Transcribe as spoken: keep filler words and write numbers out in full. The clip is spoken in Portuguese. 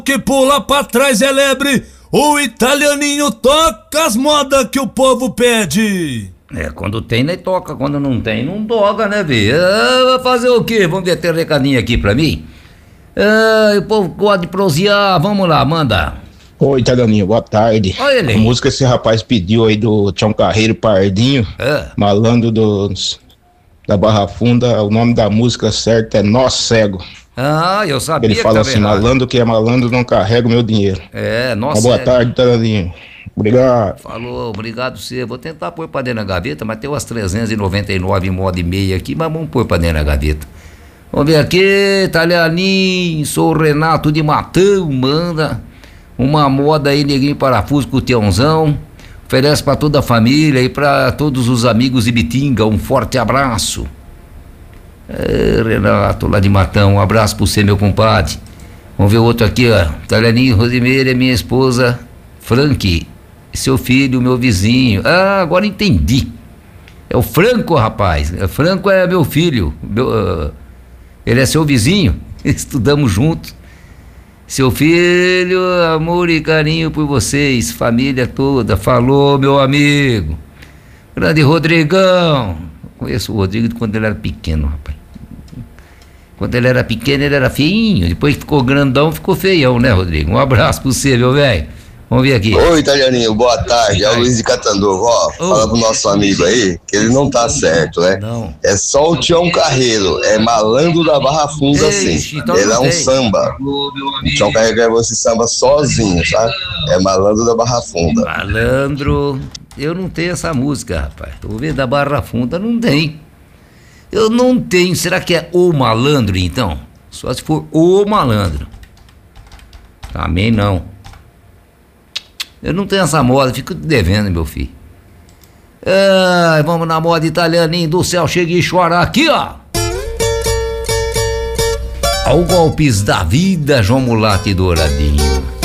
que pula pra trás é lebre, o italianinho toca as modas que o povo pede. É, quando tem, nem toca, quando não tem, não toca, né, Bê? Ah, vai fazer o quê? Vamos ver, tem um recadinho aqui pra mim? Ah, o povo gosta de prosear, vamos lá, manda. Oi, Italianinho, boa tarde. Oi, ele. A música esse rapaz pediu aí do Tião Carreiro Pardinho, É. malandro dos, da Barra Funda, o nome da música certa é Nó Cego. Ah, eu sabia Ele que fala tava assim, errado. malandro que é malandro não carrega o meu dinheiro. É, nossa. Uma boa tarde, Italianinho. Obrigado. Falou, obrigado você. Vou tentar pôr pra dentro da gaveta, mas tem umas trezentas e noventa e nove moda e meia aqui, mas vamos pôr pra dentro da gaveta. Vamos ver aqui, Italianinho, sou o Renato de Matão, manda uma moda aí, neguinho parafuso com o Tiãozão. Oferece pra toda a família e pra todos os amigos de Bitinga, um forte abraço. É, Renato, lá de Matão, um abraço pro você, meu compadre. Vamos ver outro aqui, ó. Italianinho, Rosimeira é minha esposa, Frank, seu filho, meu vizinho. Ah, agora entendi. É o Franco, rapaz. O Franco é meu filho. Meu, uh, ele é seu vizinho. Estudamos juntos. Seu filho, amor e carinho por vocês, família toda. Falou, meu amigo. Grande Rodrigão. Conheço o Rodrigo quando ele era pequeno, rapaz. Quando ele era pequeno, ele era feinho. Depois que ficou grandão, ficou feião, né, Rodrigo? Um abraço pra você, meu velho. Vamos ver aqui. Oi, Italianinho, boa tarde. É o Luiz de Catanduva. Ó, fala pro nosso amigo aí que ele não tá certo, né? Não. É só o Tião Carreiro, é malandro da Barra Funda, Eixe, sim. então Ele não é um tem. samba. O Tião Carreiro gravou esse samba sozinho, sabe? É malandro da Barra Funda. Malandro, eu não tenho essa música, rapaz. Tô vendo da Barra Funda, não tem. Eu não tenho. Será que é o malandro, então? Só se for o malandro. Também não. Eu não tenho essa moda, fico devendo, meu filho. Ah, vamos na moda italianinho do céu, chega e chora aqui, ó. Ao golpes da vida, João Mulato e Douradinho.